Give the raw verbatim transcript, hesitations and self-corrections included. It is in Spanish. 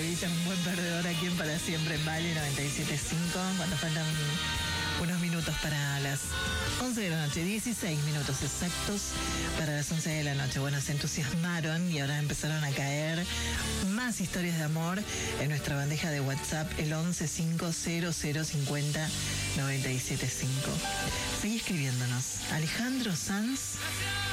dice un buen perdedor aquí en Para Siempre en Vale noventa y siete punto cinco, cuando faltan unos minutos para las once de la noche, dieciséis minutos exactos para las once de la noche. Bueno, se entusiasmaron y ahora empezaron a caer más historias de amor en nuestra bandeja de WhatsApp, el once cinco cero cero cincuenta noventa y siete cinco. Seguí escribiéndonos. Alejandro Sanz